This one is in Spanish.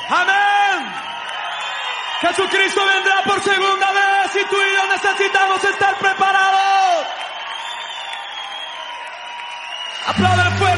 Amén. Jesucristo vendrá por segunda vez y tú y yo necesitamos estar preparados. Aplaudan fuerte.